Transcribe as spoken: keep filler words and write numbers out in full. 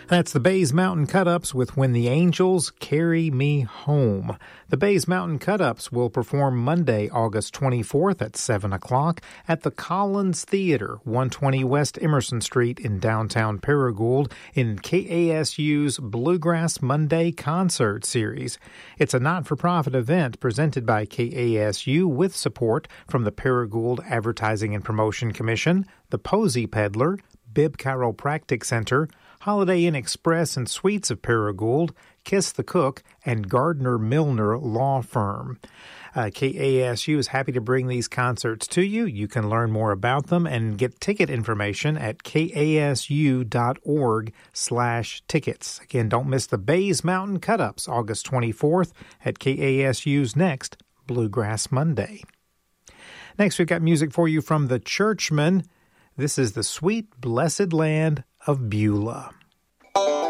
That's the Bays Mountain Cut-Ups with When the Angels Carry Me Home. The Bays Mountain Cut-Ups will perform Monday, August twenty-fourth at seven o'clock at the Collins Theater, one twenty West Emerson Street in downtown Paragould in K A S U's Bluegrass Monday Concert Series. It's a not-for-profit event presented by K A S U with support from the Paragould Advertising and Promotion Commission, the Posey Peddler, Bibb Chiropractic Center, Holiday Inn Express and Suites of Paragould, Kiss the Cook, and Gardner Milner Law Firm. Uh, K A S U is happy to bring these concerts to you. You can learn more about them and get ticket information at kasu.org slash tickets. Again, don't miss the Bays Mountain Cut-Ups, August twenty-fourth at K A S U's next Bluegrass Monday. Next, we've got music for you from the Churchmen. This is the Sweet Blessed Land of Beulah.